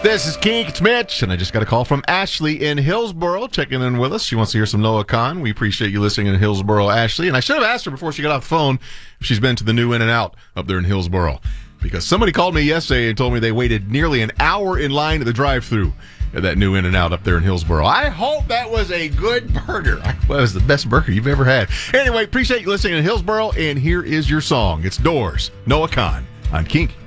This is Kink, it's Mitch, and I just got a call from Ashley in Hillsboro checking in with us. She wants to hear some Noah Kahan. We appreciate you listening in Hillsboro, Ashley. And I should have asked her before she got off the phone if she's been to the new In-N-Out up there in Hillsboro. Because somebody called me yesterday and told me they waited nearly an hour in line at the drive-thru at that new In-N-Out up there in Hillsboro. I hope that was a good burger. That was the best burger you've ever had. Anyway, appreciate you listening in Hillsboro, and here is your song. It's Doors, Noah Kahan on Kink.